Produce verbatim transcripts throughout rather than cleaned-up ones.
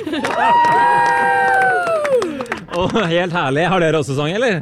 Åh, helt herlig. Har dere også sang, eller?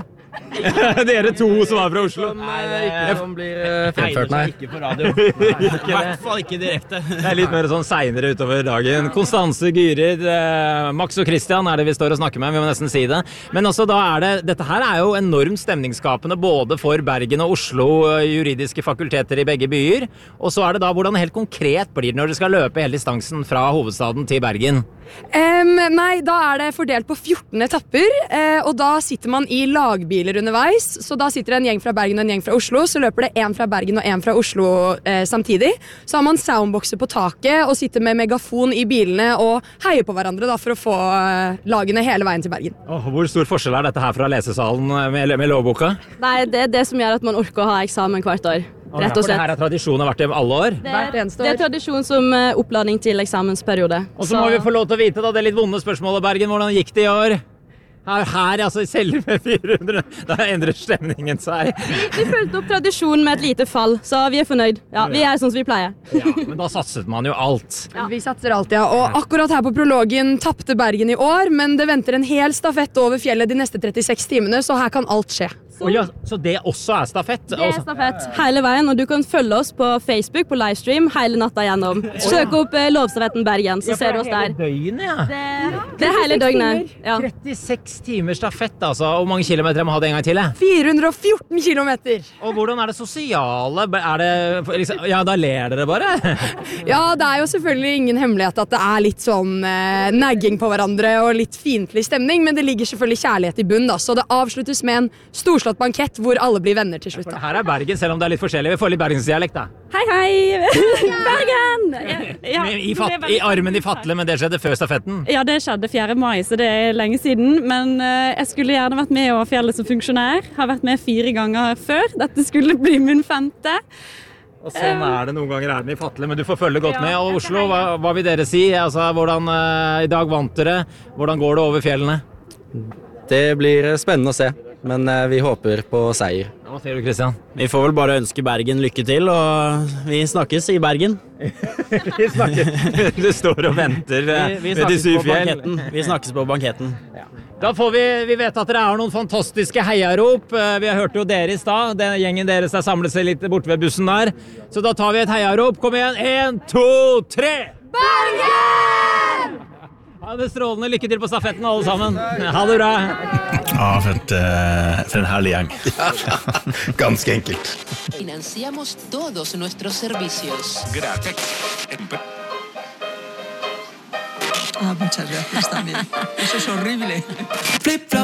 Dere to som er fra Oslo. Nei, det er ikke som blir uh, fremført, nei. Ikke på radio. I hvert fall ikke direkte. Det er litt mer sånn senere utover dagen. Konstanse, Gyrid, eh, Max og Christian er det vi står og snakker med, vi må nesten si det. Men også da er det, dette her er jo enormt stemningsskapende både for Bergen og Oslo, juridiske fakulteter i begge byer. Og så er det da hvordan helt konkret blir det når dere skal løpe hele distansen fra hovedstaden til Bergen. Um, nei, da er det fordelt på fjorten etapper, eh, og da sitter man i lagbiler underveis, så da sitter det en gjeng fra Bergen og en gjeng fra Oslo, så løper det en fra Bergen og en fra Oslo eh, samtidig. Så har man soundboxer på taket og sitter med megafon i bilene og heier på hverandre da, for å få eh, lagene hele veien til Bergen. Oh, hvor stor forskjell er dette her fra lesesalen med, med lovboka? Nei, det er det som gjør at man orker å ha eksamen hvert år. Rett og slett. For det her er tradisjon har vært i alle år? Det er, det er tradisjon som uh, oppladning til eksamensperiode. Og så må vi få lov til å vite da, det litt vonde spørsmålet, Bergen, hvordan gikk det i år? Her, her altså i selve fire hundre, da endrer stemningen seg. Vi, vi følte opp tradisjonen med et lite fall, så vi er fornøyd. Ja, vi er sånn som vi pleier. Ja, men da satset man jo alt. Ja. Vi satser alt, ja. Og akkurat her på prologen tappte Bergen i år, men det venter en hel stafett over fjellet de neste trettiseks timene, så her kan alt skje. Så, ja, så det også er stafett? Det er stafett hele veien, og du kan følge oss på Facebook, på livestream, hele natta gjennom. Søk opp eh, Lovstafetten Bergen, så ja, ser du oss der. Det er hele døgnet, ja. Det, det er hele døgnet. Ja. trettiseks timer stafett, altså. Hvor mange kilometer må ha det en gang til? Eh? fire hundre og fjorten kilometer. Og hvordan er det sosiale? Er det, liksom, ja, da ler dere bare. Ja, det er jo selvfølgelig ingen hemmelighet at det er litt sånn eh, nagging på hverandre og litt fiendtlig stemning, men det ligger selvfølgelig kjærlighet i bunn, da. Så det avsluttes med en storslått bankett hvor alle blir venner til slutt. Da. Her er Bergen, selv om det er litt forskjellig. Vi får litt bergensdialekt, da. Hei, hei! Bergen! Ja, ja, I, fat, I armen i fatle, men det skjedde før stafetten? Ja, det skjedde fjerde mai, så det er lenge siden. Men uh, jeg skulle gjerne vært med over fjellet som funksjonær. Har vært med fire ganger før. Dette skulle bli min femte. Og sånn er det noen ganger er den i fatle, men du får følge godt med. Og Oslo, hva, hva vil dere si? Altså, hvordan, uh, I dag vant dere. Hvordan går det over fjellene? Det blir spennende å se. Men vi håper på seier. Hva sier du, Christian? Vi får vel bare ønske Bergen lykke til, og vi snakkes i Bergen. Vi snakkes. Du står og venter vi, vi ved de syv fjell. Vi snakkes på banketten. Ja. Da får vi, vi vet at dere har noen fantastiske heiarop. Vi har hørt jo dere i stad. Den gjengen deres har samlet seg litt borte ved bussen der. Så da tar vi et heiarop. Kom igjen. En, to, tre! Bergen! Ha det strålende. Lykke til på stafetten, alle sammen. Ha det bra. Ja, for, et, uh, for en herlig gjeng. Ganske enkelt. Financiamos todos nuestros servicios. Gracias. Ah, muchas gracias también. Eso es horrible. Flip, flop.